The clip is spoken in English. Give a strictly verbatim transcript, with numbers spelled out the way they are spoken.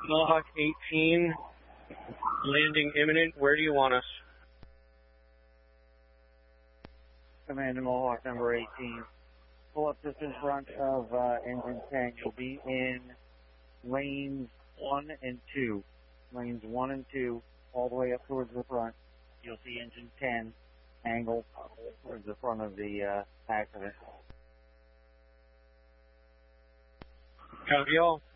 Mohawk eighteen, landing imminent. Where do you want us? Commander Mohawk number eighteen. Pull up just in front of uh, engine ten. You'll be in lanes one and two. Lanes one and two, all the way up towards the front. You'll see engine ten angled towards the front of the uh, accident. Copy all.